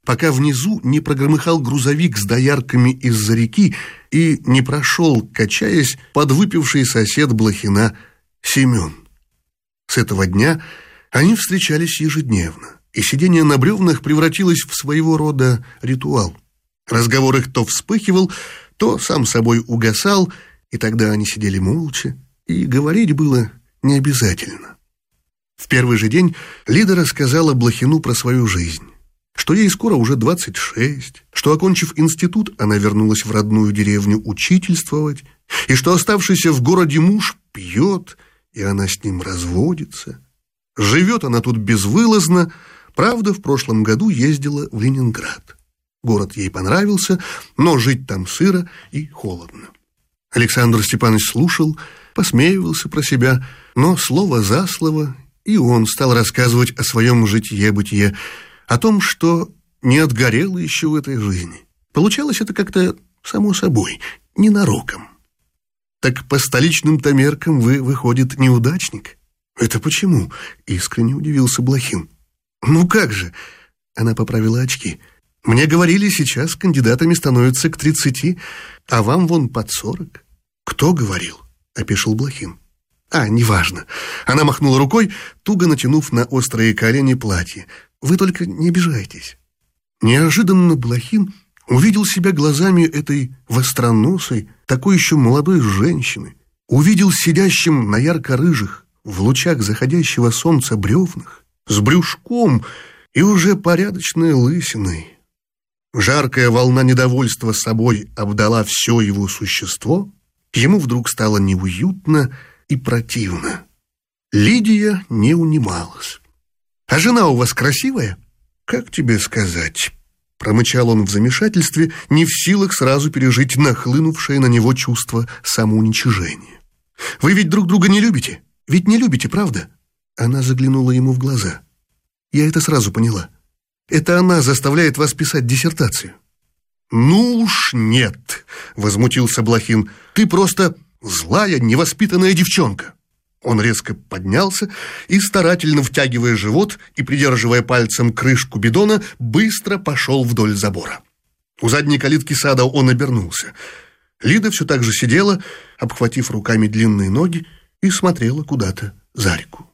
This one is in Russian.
пока внизу не прогромыхал грузовик с доярками из-за реки и не прошел, качаясь, подвыпивший сосед Блохина Семен. С этого дня они встречались ежедневно, и сидение на бревнах превратилось в своего рода ритуал. Разговор их то вспыхивал, то сам собой угасал, и тогда они сидели молча, и говорить было не обязательно. В первый же день Лида рассказала Блохину про свою жизнь, что ей скоро уже 26, что, окончив институт, она вернулась в родную деревню учительствовать, и что оставшийся в городе муж пьет, и она с ним разводится. Живет она тут безвылазно, правда, в прошлом году ездила в Ленинград. Город ей понравился, но жить там сыро и холодно. Александр Степанович слушал, посмеивался про себя, но слово за слово и он стал рассказывать о своем житье-бытие, о том, что не отгорело еще в этой жизни. Получалось это как-то само собой, ненароком. «Так по столичным-то меркам вы, выходит, неудачник?» «Это почему?» — искренне удивился Блохин. «Ну как же?» — она поправила очки. «Мне говорили, сейчас кандидатами становятся к 30, а вам вон под 40. «Кто говорил?» — опешил Блохин. Неважно». Она махнула рукой, туго натянув на острые колени платье. «Вы только не обижайтесь». Неожиданно Блохин увидел себя глазами этой востроносой, такой еще молодой женщины. Увидел сидящим на ярко-рыжих, в лучах заходящего солнца бревнах, с брюшком и уже порядочной лысиной. Жаркая волна недовольства собой обдала все его существо. Ему вдруг стало неуютно и противно. Лидия не унималась. «А жена у вас красивая?» «Как тебе сказать?» — промычал он в замешательстве, не в силах сразу пережить нахлынувшее на него чувство самоуничижения. «Вы ведь друг друга не любите? Ведь не любите, правда?» Она заглянула ему в глаза. «Я это сразу поняла. Это она заставляет вас писать диссертацию». «Ну уж нет», — возмутился Блохин. «Ты просто злая, невоспитанная девчонка». Он резко поднялся и, старательно втягивая живот и придерживая пальцем крышку бидона, быстро пошел вдоль забора. У задней калитки сада он обернулся. Лида все так же сидела, обхватив руками длинные ноги, и смотрела куда-то за реку.